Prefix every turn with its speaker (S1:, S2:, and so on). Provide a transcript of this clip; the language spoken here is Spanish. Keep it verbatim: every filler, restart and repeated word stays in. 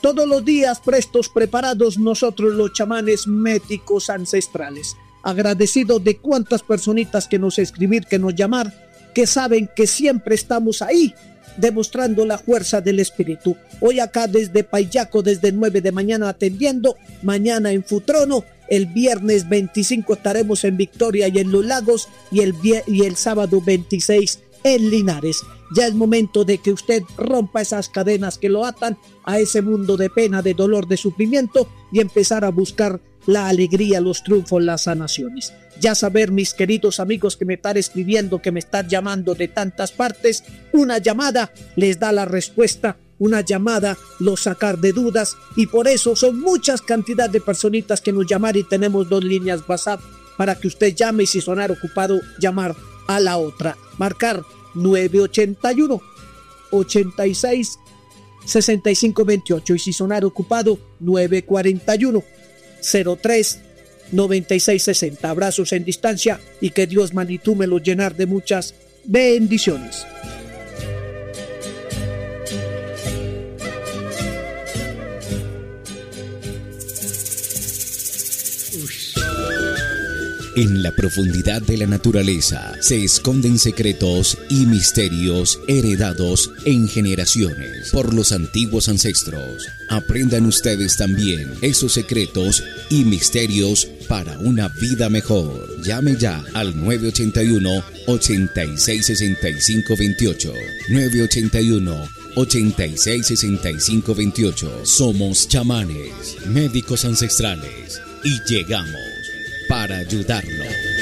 S1: Todos los días prestos, preparados, nosotros los chamanes médicos ancestrales. Agradecidos de cuántas personitas que nos escribir, que nos llamar, que saben que siempre estamos ahí, demostrando la fuerza del espíritu. Hoy acá desde Payaco, desde nueve de mañana atendiendo, mañana en Futrono, el viernes veinticinco estaremos en Victoria y en Los Lagos, y el, y el sábado veintiséis en Linares. Ya es momento de que usted rompa esas cadenas que lo atan a ese mundo de pena, de dolor, de sufrimiento, y empezar a buscar la alegría, los triunfos, las sanaciones. Ya saber, mis queridos amigos que me están escribiendo, que me están llamando de tantas partes, una llamada les da la respuesta, una llamada los sacar de dudas, y por eso son muchas cantidad de personitas que nos llaman, y tenemos dos líneas WhatsApp para que usted llame, y si sonar ocupado, llamar a la otra. Marcar nueve ochenta y uno, ochenta y seis, sesenta y cinco veintiocho, y si sonar ocupado, nueve cuarenta y uno, cero tres, noventa y seis sesenta. Abrazos en distancia, y que Dios Manitou me los llenar de muchas bendiciones.
S2: En la profundidad de la naturaleza se esconden secretos y misterios heredados en generaciones por los antiguos ancestros. Aprendan ustedes también esos secretos y misterios para una vida mejor. Llame ya al nueve ochenta y uno, ochenta y seis, sesenta y cinco veintiocho. nueve ochenta y uno, ochenta y seis, sesenta y cinco veintiocho. Somos chamanes, médicos ancestrales, y llegamos para ayudarlo.